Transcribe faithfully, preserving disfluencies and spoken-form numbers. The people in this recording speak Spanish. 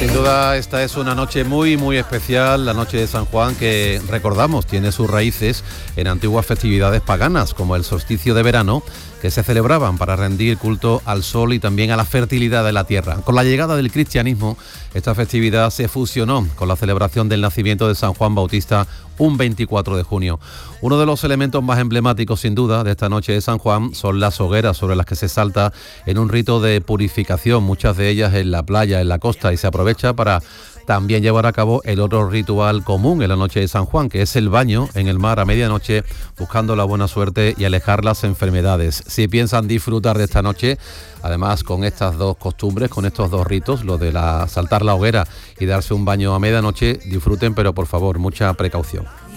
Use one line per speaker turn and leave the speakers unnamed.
Sin duda esta es una noche muy muy especial, la noche de San Juan, que recordamos tiene sus raíces en antiguas festividades paganas como el solsticio de verano, que se celebraban para rendir culto al sol y también a la fertilidad de la tierra. Con la llegada del cristianismo, esta festividad se fusionó con la celebración del nacimiento de San Juan Bautista un veinticuatro de junio. Uno de los elementos más emblemáticos, sin duda, de esta noche de San Juan son las hogueras sobre las que se salta en un rito de purificación, muchas de ellas en la playa, en la costa, y se aprovecha para también llevar a cabo el otro ritual común en la noche de San Juan, que es el baño en el mar a medianoche, buscando la buena suerte y alejar las enfermedades. Si piensan disfrutar de esta noche, además con estas dos costumbres, con estos dos ritos, lo de la saltar la hoguera y darse un baño a medianoche, disfruten, pero por favor, mucha precaución.